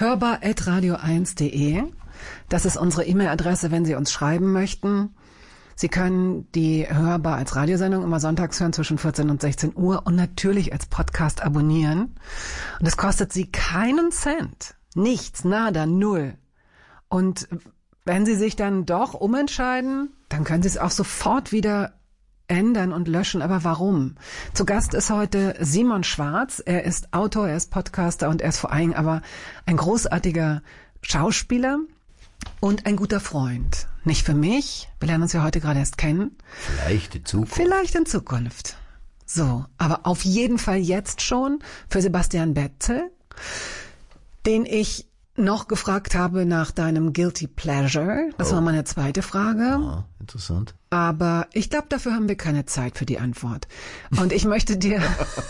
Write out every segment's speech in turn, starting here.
hörbar@radio1.de. Das ist unsere E-Mail-Adresse, wenn Sie uns schreiben möchten. Sie können die Hörbar als Radiosendung immer sonntags hören zwischen 14 und 16 Uhr und natürlich als Podcast abonnieren. Und es kostet Sie keinen Cent. Nichts, nada, null. Und wenn Sie sich dann doch umentscheiden, dann können Sie es auch sofort wieder ändern und löschen. Aber warum? Zu Gast ist heute Simon Schwarz. Er ist Autor, er ist Podcaster und er ist vor allem aber ein großartiger Schauspieler und ein guter Freund. Nicht für mich, wir lernen uns ja heute gerade erst kennen. Vielleicht in Zukunft. Vielleicht in Zukunft. So, aber auf jeden Fall jetzt schon für Sebastian Betzel, den ich noch gefragt habe nach deinem Guilty Pleasure. Das war meine zweite Frage. Ah, interessant. Aber ich glaube, dafür haben wir keine Zeit für die Antwort. Und ich möchte dir,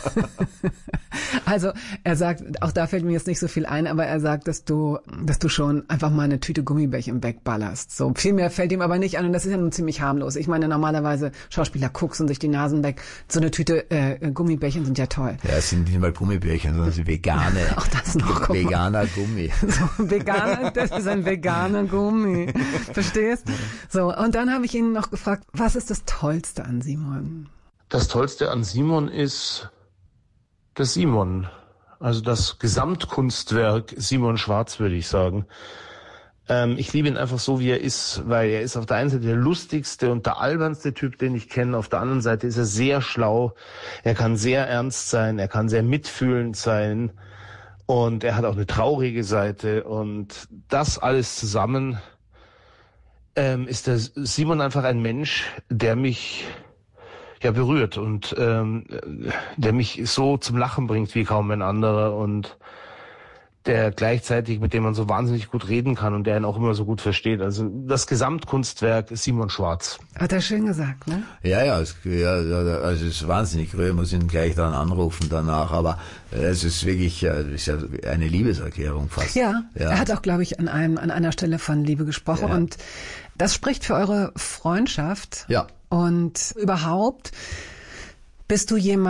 also er sagt, auch da fällt mir jetzt nicht so viel ein, aber er sagt, dass du schon einfach mal eine Tüte Gummibärchen wegballerst. So viel mehr fällt ihm aber nicht an und das ist ja nun ziemlich harmlos. Ich meine, normalerweise Schauspieler koksen sich die Nasen weg. So eine Tüte Gummibärchen sind ja toll. Ja, es sind nicht mal Gummibärchen, sondern sie vegane. Auch das noch. Veganer Gummi. So, veganer, das ist ein veganer Gummi. Verstehst? So, und dann habe ich ihn noch gefragt, was ist das Tollste an Simon? Das Tollste an Simon ist das Simon. Also das Gesamtkunstwerk Simon Schwarz, würde ich sagen. Ich liebe ihn einfach so, wie er ist, weil er ist auf der einen Seite der lustigste und der albernste Typ, den ich kenne. Auf der anderen Seite ist er sehr schlau. Er kann sehr ernst sein. Er kann sehr mitfühlend sein. Und er hat auch eine traurige Seite. Und das alles zusammen ist der Simon einfach ein Mensch, der mich ja berührt und der mich so zum Lachen bringt wie kaum ein anderer und der gleichzeitig, mit dem man so wahnsinnig gut reden kann und der ihn auch immer so gut versteht. Also das Gesamtkunstwerk ist Simon Schwarz. Hat er schön gesagt, ne? Ja, also es ist wahnsinnig rührend, muss ihn gleich dann anrufen danach, aber es ist wirklich, ist ja eine Liebeserklärung fast. Ja, er hat auch, glaube ich, an einer Stelle von Liebe gesprochen und das spricht für eure Freundschaft. Ja. Und überhaupt bist du jemand,